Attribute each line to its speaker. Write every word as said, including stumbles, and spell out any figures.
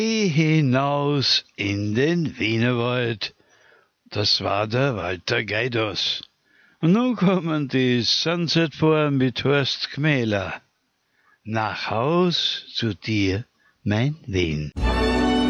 Speaker 1: Geh hinaus in den Wienerwald. Das war der Walter Geidos. Und nun kommen die Sunset Four mit Horst Gmähler. Nach Haus zu dir, mein Wien.